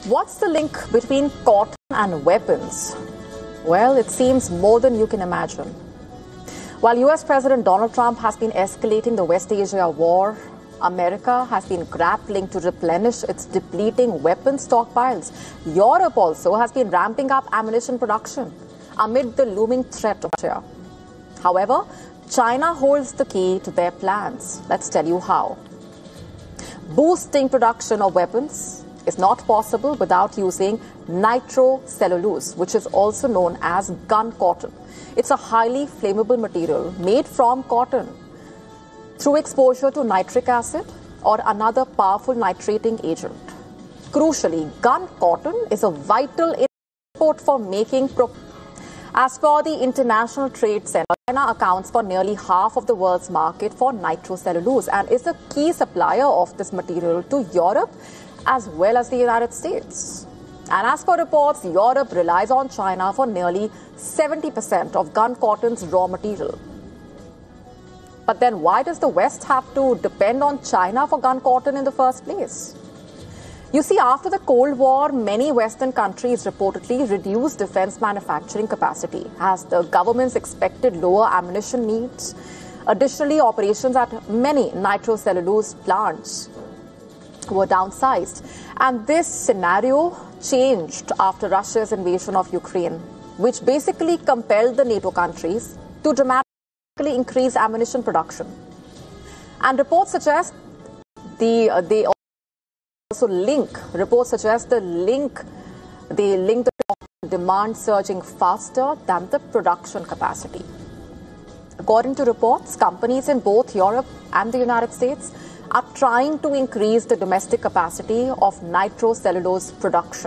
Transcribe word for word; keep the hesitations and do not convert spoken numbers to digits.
What's the link between cotton and weapons? Well, it seems more than you can imagine. While U S President Donald Trump has been escalating the West Asia war, America has been grappling to replenish its depleting weapons stockpiles. Europe also has been ramping up ammunition production amid the looming threat of Russia. However, China holds the key to their plans. Let's tell you how. Boosting production of weapons is not possible without using nitrocellulose, which is also known as gun cotton. It's a highly flammable material made from cotton. Through exposure to nitric acid or another powerful nitrating agent. Crucially, gun cotton is a vital input for making pro As per the International Trade Center, China accounts for nearly half of the world's market for nitrocellulose and is a key supplier of this material to Europe as well as the United States. And as per reports, Europe relies on China for nearly seventy percent of gun cotton's raw material. But then why does the West have to depend on China for gun cotton in the first place? You see, after the Cold War, many Western countries reportedly reduced defense manufacturing capacity as the governments expected lower ammunition needs. Additionally, operations at many nitrocellulose plants were downsized. And this scenario changed after Russia's invasion of Ukraine, which basically compelled the NATO countries to dramatically increase ammunition production. And reports suggest the uh, they also link reports suggest the link they link the demand surging faster than the production capacity. According to reports, companies in both Europe and the United States are trying to increase the domestic capacity of nitrocellulose production.